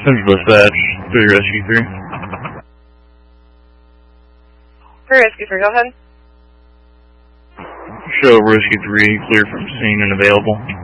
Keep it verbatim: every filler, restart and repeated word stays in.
This is dispatch, three rescue three. three rescue three, go ahead. Show rescue three, clear from scene and available.